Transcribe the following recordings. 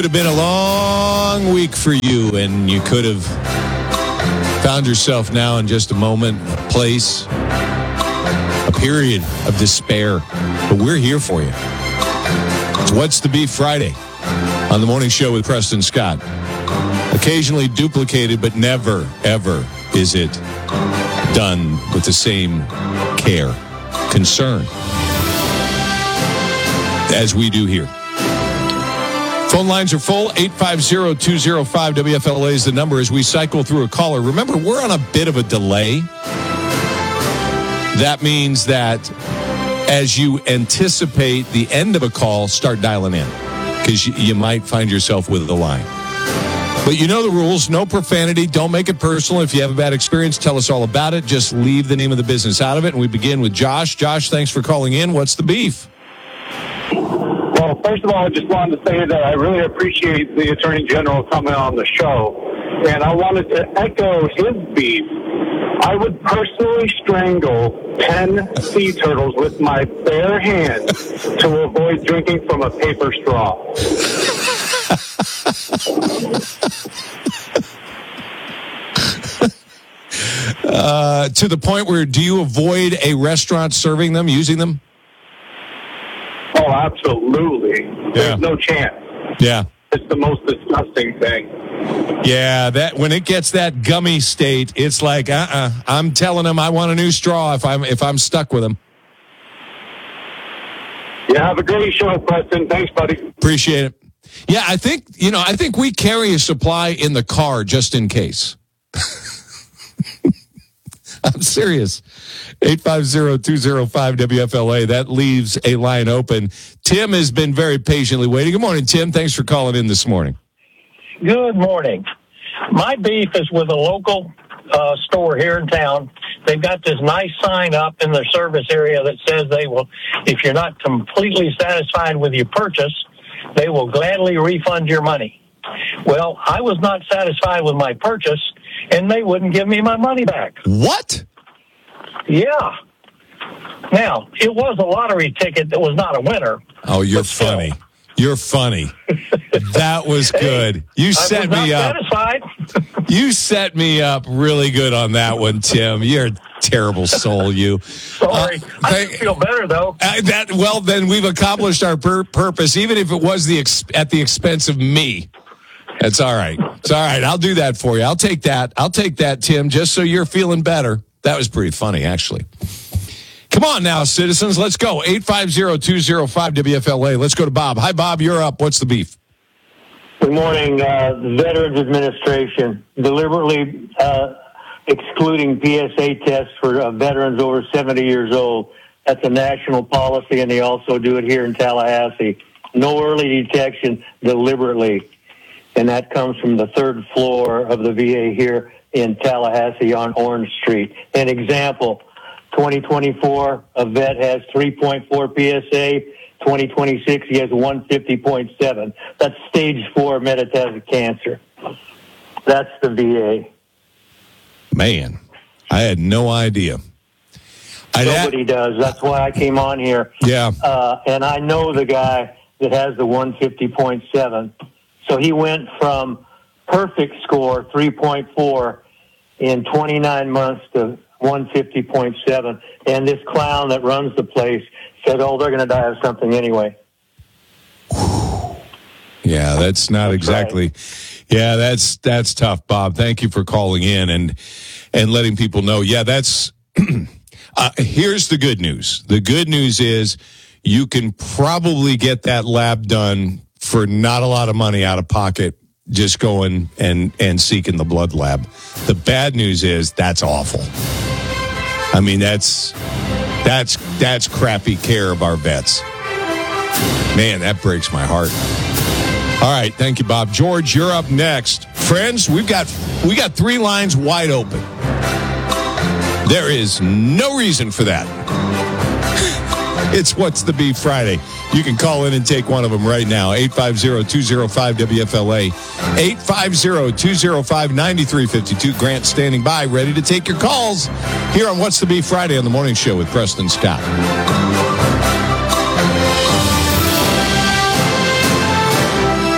It would have been a long week for you, and you could have found yourself now in just a moment, a place, a period of despair. But we're here for you. It's What's the Beef Friday on the morning show with Preston Scott. Occasionally duplicated, but never, ever is it done with the same care, concern as we do here. Phone lines are full. 850-205-WFLA is the number as we cycle through a caller. Remember, we're on a bit of a delay. That means that as you anticipate the end of a call, start dialing in because you might find yourself with the line. But you know the rules. No profanity. Don't make it personal. If you have a bad experience, tell us all about it. Just leave the name of the business out of it. And we begin with Josh. Josh, thanks for calling in. What's the beef? Well, first of all, I just wanted to say that I really appreciate the Attorney General coming on the show. And I wanted to echo his beef. I would personally strangle 10 sea turtles with my bare hands to avoid drinking from a paper straw. To the point where, do you avoid a restaurant serving them, using them? Oh, absolutely. There's no chance. Yeah. It's the most disgusting thing. Yeah, that when it gets that gummy state, it's like, I'm telling them I want a new straw if I'm stuck with them. Yeah, have a great show, Preston. Thanks, buddy. Appreciate it. Yeah, I think we carry a supply in the car just in case. I'm serious. 850-205-WFLA. That leaves a line open. Tim has been very patiently waiting. Good morning, Tim. Thanks for calling in this morning. Good morning. My beef is with a local store here in town. They've got this nice sign up in their service area that says they will, if you're not completely satisfied with your purchase, they will gladly refund your money. Well, I was not satisfied with my purchase, and they wouldn't give me my money back. What? Yeah. Now, it was a lottery ticket that was not a winner. Oh, you're funny. You're funny. That was good. You set me up. Satisfied. You set me up really good on that one, Tim. You're a terrible soul, you. Sorry. I feel better, though. Well, then we've accomplished our purpose, even if it was at the expense of me. It's all right. It's all right. I'll do that for you. I'll take that, Tim, just so you're feeling better. That was pretty funny, actually. Come on now, citizens. Let's go. 850-205-WFLA. Let's go to Bob. Hi, Bob. You're up. What's the beef? Good morning. The Veterans Administration deliberately excluding PSA tests for veterans over 70 years old. That's a national policy, and they also do it here in Tallahassee. No early detection deliberately. And that comes from the third floor of the VA here in Tallahassee on Orange Street. An example, 2024, a vet has 3.4 PSA. 2026, he has 150.7. That's stage 4 metastatic cancer. That's the VA. Man, I had no idea. Nobody does. That's why I came on here. Yeah. And I know the guy that has the 150.7. So he went from perfect score, 3.4, in 29 months to 150.7. And this clown that runs the place said, they're going to die of something anyway. Yeah, that's not exactly. Right. Yeah, that's tough, Bob. Thank you for calling in and letting people know. Yeah, that's. Here's the good news. The good news is you can probably get that lab done for not a lot of money out of pocket, just going and seeking the blood lab. The bad news is that's awful. I mean, that's crappy care of our vets. Man, that breaks my heart. All right, thank you, Bob. George, you're up next. Friends, we got 3 lines wide open. There is no reason for that. It's What's the Beef Friday. You can call in and take one of them right now. 850-205-WFLA. 850-205-9352. Grant standing by, ready to take your calls here on What's the Beef Friday on the Morning Show with Preston Scott.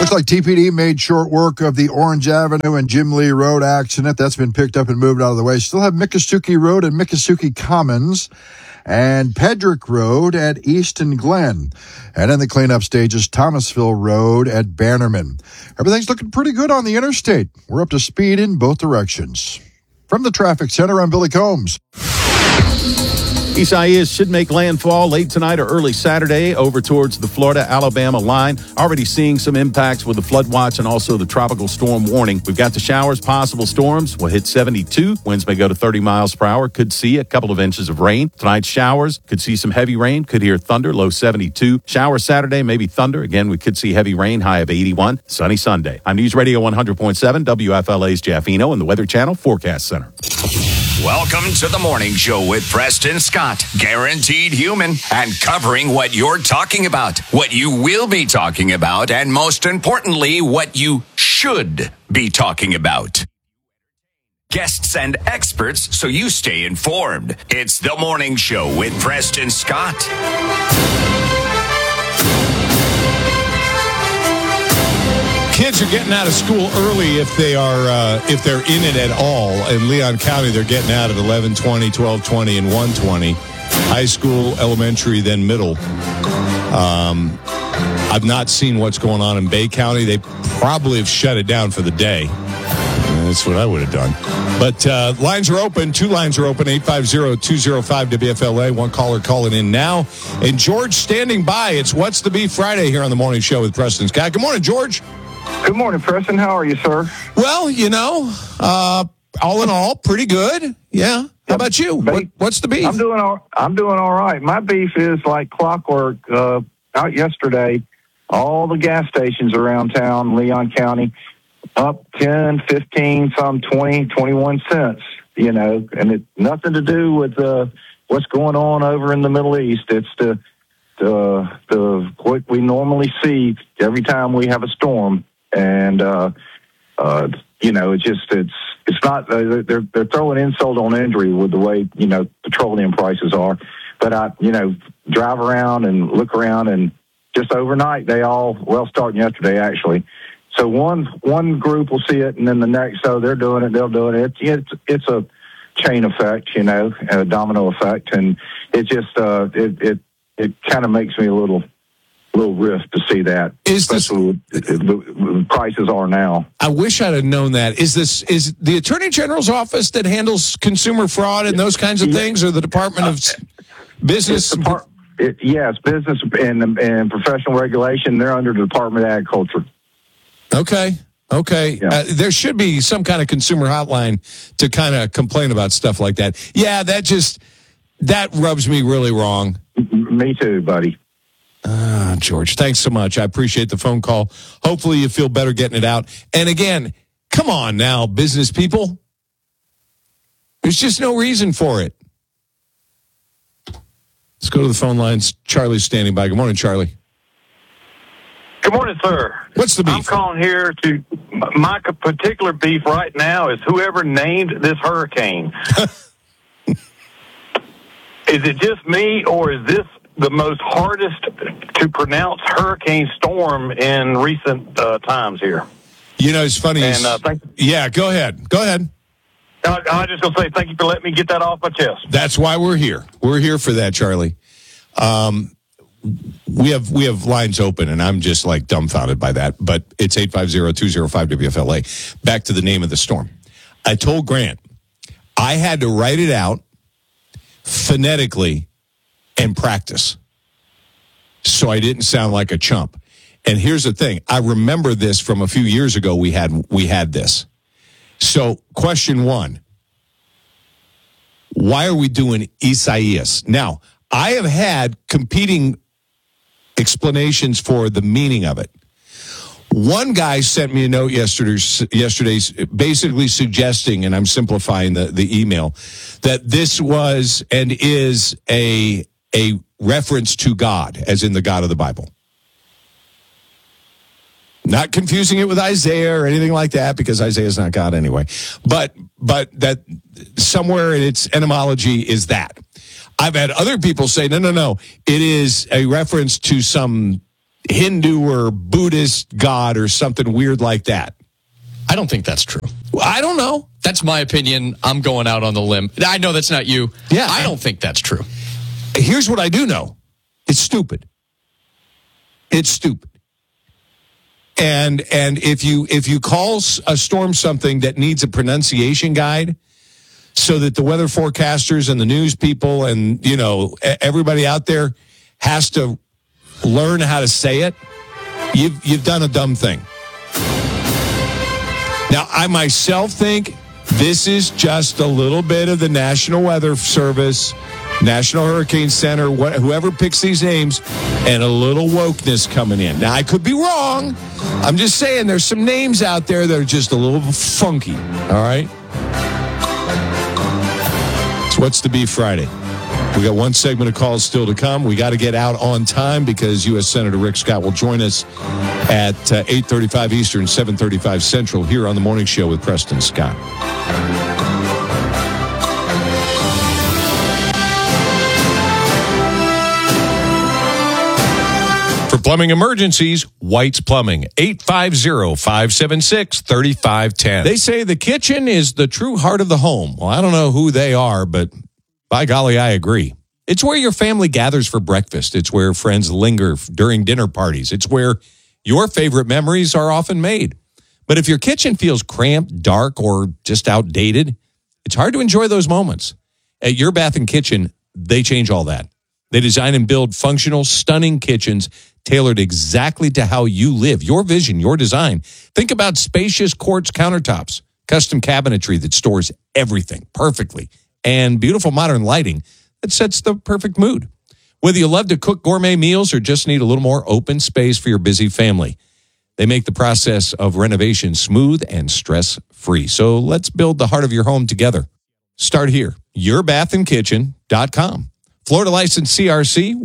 Looks like TPD made short work of the Orange Avenue and Jim Lee Road accident. That's been picked up and moved out of the way. Still have Miccosukee Road and Miccosukee Commons and Pedrick Road at Easton Glen. And in the cleanup stages, Thomasville Road at Bannerman. Everything's looking pretty good on the interstate. We're up to speed in both directions. From the traffic center, I'm Billy Combs. Isaias should make landfall late tonight or early Saturday over towards the Florida-Alabama line. Already seeing some impacts with the flood watch and also the tropical storm warning. We've got the showers, possible storms. We'll hit 72. Winds may go to 30 miles per hour. Could see a couple of inches of rain. Tonight's showers. Could see some heavy rain. Could hear thunder. Low 72. Shower Saturday, maybe thunder. Again, we could see heavy rain. High of 81. Sunny Sunday. I'm News Radio 100.7, WFLA's Jeff Eno and the Weather Channel Forecast Center. Welcome to the morning show with Preston Scott. Guaranteed human and covering what you're talking about, what you will be talking about, and most importantly, what you should be talking about. Guests and experts so you stay informed. It's the morning show with Preston Scott. Kids are getting out of school early if they're in it at all. In Leon County, they're getting out at 11:20, 12:20, and 1:20. High school, elementary, then middle. I've not seen what's going on in Bay County. They probably have shut it down for the day. That's what I would have done. But lines are open. Two lines are open, 850-205-WFLA. One caller calling in now. And George standing by. It's What's the Beef Friday here on the morning show with Preston Scott. Good morning, George. Good morning, Preston. How are you, sir? Well, all in all, pretty good. Yeah. How about you? What's the beef? I'm doing all right. My beef is like clockwork. Out yesterday, all the gas stations around town, Leon County, up 10, 15, some 20, 21 cents, and it's nothing to do with what's going on over in the Middle East. It's the what we normally see every time we have a storm. And, it's not, they're throwing insult on injury with the way, petroleum prices are. But drive around and look around, and just overnight, starting yesterday, actually. So one group will see it, and then the next, so they'll do it. It's a chain effect, a domino effect. And it just, it kind of makes me a little risk to see that, especially with the prices are now. I wish I'd have known that. Is the Attorney General's office that handles consumer fraud and those kinds of things, or the Department of Business? Yes, business and professional regulation. They're under the Department of Agriculture. Okay. Yeah. There should be some kind of consumer hotline to kind of complain about stuff like that. Yeah, that rubs me really wrong. Me too, buddy. George, thanks so much. I appreciate the phone call. Hopefully you feel better getting it out. And again, come on now, business people. There's just no reason for it. Let's go to the phone lines. Charlie's standing by. Good morning, Charlie. Good morning, sir. What's the beef? I'm calling here to, my particular beef right now is whoever named this hurricane. Is it just me, or is this the most hardest to pronounce hurricane storm in recent times here? It's funny. And, yeah, go ahead. I was just going to say thank you for letting me get that off my chest. That's why we're here. We're here for that, Charlie. We have lines open, and I'm just like dumbfounded by that. But it's 850-205-WFLA. Back to the name of the storm. I told Grant I had to write it out phonetically and practice, so I didn't sound like a chump. And here's the thing. I remember this from a few years ago. We had this. So question one, why are we doing Isaias? Now, I have had competing explanations for the meaning of it. One guy sent me a note yesterday basically suggesting, and I'm simplifying the email, that this was and is a reference to God, as in the God of the Bible. Not confusing it with Isaiah or anything like that, because Isaiah's not God anyway. But that somewhere in its etymology is that. I've had other people say, no. It is a reference to some Hindu or Buddhist god or something weird like that. I don't think that's true. I don't know. That's my opinion. I'm going out on the limb. I know that's not you. Yeah. I don't think that's true. Here's what I do know. It's stupid. It's stupid. And if you call a storm something that needs a pronunciation guide so that the weather forecasters and the news people and, everybody out there has to learn how to say it, you've done a dumb thing. Now, I myself think this is just a little bit of the National Weather Service, National Hurricane Center, whoever picks these names, and a little wokeness coming in. Now, I could be wrong. I'm just saying there's some names out there that are just a little funky, all right? So what's the beef Friday? We got one segment of calls still to come. We got to get out on time because U.S. Senator Rick Scott will join us at 8:35 Eastern, 7:35 Central here on The Morning Show with Preston Scott. For plumbing emergencies, White's Plumbing, 850-576-3510. They say the kitchen is the true heart of the home. Well, I don't know who they are, but by golly, I agree. It's where your family gathers for breakfast. It's where friends linger during dinner parties. It's where your favorite memories are often made. But if your kitchen feels cramped, dark, or just outdated, it's hard to enjoy those moments. At Your Bath & Kitchen, they change all that. They design and build functional, stunning kitchens tailored exactly to how you live, your vision, your design. Think about spacious quartz countertops, custom cabinetry that stores everything perfectly, and beautiful modern lighting that sets the perfect mood. Whether you love to cook gourmet meals or just need a little more open space for your busy family, they make the process of renovation smooth and stress-free. So let's build the heart of your home together. Start here, yourbathandkitchen.com. Florida license CRC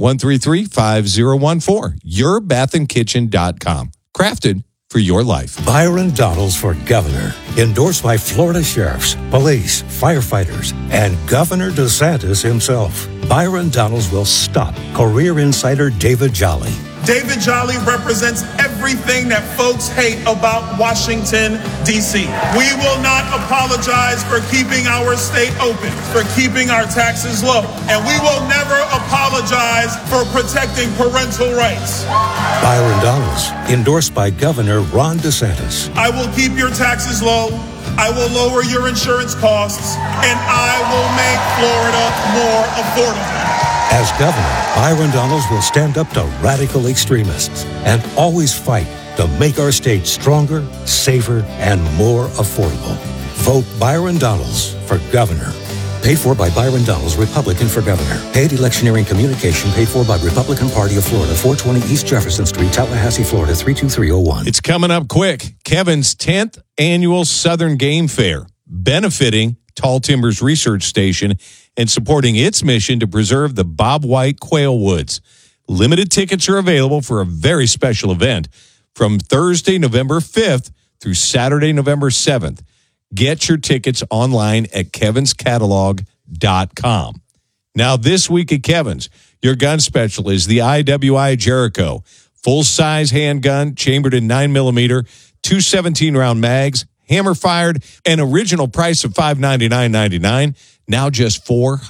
1335014. Yourbathandkitchen.com. Crafted for your life. Byron Donalds for governor. Endorsed by Florida sheriffs, police, firefighters, and Governor DeSantis himself. Byron Donalds will stop career insider David Jolly. David Jolly represents everything that folks hate about Washington, D.C. We will not apologize for keeping our state open, for keeping our taxes low, and we will never apologize for protecting parental rights. Byron Donalds, endorsed by Governor Ron DeSantis. I will keep your taxes low, I will lower your insurance costs, and I will make Florida more affordable. As governor, Byron Donalds will stand up to radical extremists and always fight to make our state stronger, safer, and more affordable. Vote Byron Donalds for governor. Paid for by Byron Donalds, Republican for governor. Paid electioneering communication paid for by Republican Party of Florida, 420 East Jefferson Street, Tallahassee, Florida, 32301. It's coming up quick. Kevin's 10th annual Southern Game Fair, benefiting Tall Timbers Research Station and supporting its mission to preserve the bobwhite quail woods. Limited tickets are available for a very special event from Thursday, November 5th through Saturday, November 7th. Get your tickets online at kevinscatalog.com. Now, this week at Kevin's, your gun special is the IWI Jericho. Full-size handgun, chambered in 9mm, 2 17-round mags, hammer-fired, an original price of $599.99, now just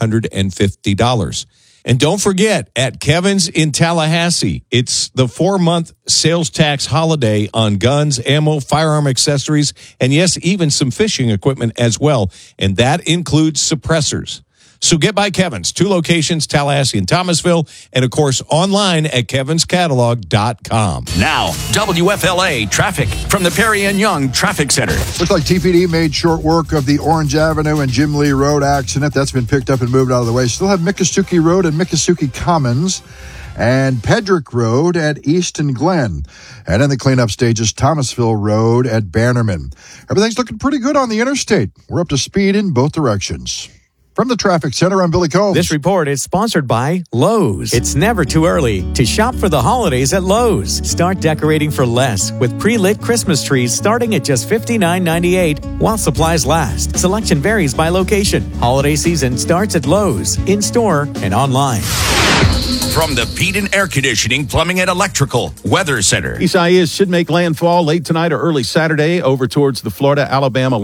$450. And don't forget, at Kevin's in Tallahassee, it's the 4-month sales tax holiday on guns, ammo, firearm accessories, and yes, even some fishing equipment as well. And that includes suppressors. So get by Kevin's, 2 locations, Tallahassee and Thomasville, and of course online at kevinscatalog.com. Now, WFLA traffic from the Perry and Young Traffic Center. Looks like TPD made short work of the Orange Avenue and Jim Lee Road accident. That's been picked up and moved out of the way. Still have Miccosukee Road and Miccosukee Commons and Pedrick Road at Easton Glen. And in the cleanup stages, Thomasville Road at Bannerman. Everything's looking pretty good on the interstate. We're up to speed in both directions. From the Traffic Center, I'm Billy Combs. This report is sponsored by Lowe's. It's never too early to shop for the holidays at Lowe's. Start decorating for less with pre-lit Christmas trees starting at just $59.98 while supplies last. Selection varies by location. Holiday season starts at Lowe's, in-store and online. From the Peden Air Conditioning, Plumbing, and Electrical Weather Center. Isaias should make landfall late tonight or early Saturday over towards the Florida-Alabama